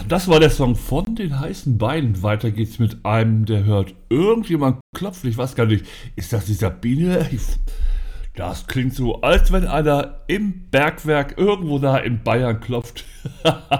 Das war der Song von den heißen Beinen. Weiter geht's mit einem, der hört, irgendjemand klopft, ich weiß gar nicht, ist das die Sabine? Das klingt so, als wenn einer im Bergwerk irgendwo da in Bayern klopft.